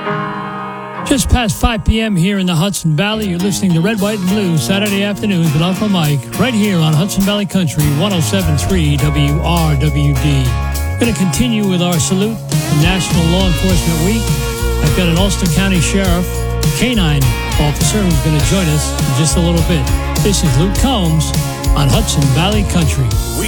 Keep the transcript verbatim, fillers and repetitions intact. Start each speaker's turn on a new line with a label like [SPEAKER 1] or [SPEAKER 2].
[SPEAKER 1] Just past five p.m. here in the Hudson Valley. You're listening to Red, White, and Blue Saturday afternoons with Uncle Mike right here on Hudson Valley Country one oh seven point three W R W D. We're going to continue with our salute for National Law Enforcement Week. I've got an Ulster County Sheriff, canine officer, who's going to join us in just a little bit. This is Luke Combs on Hudson Valley Country.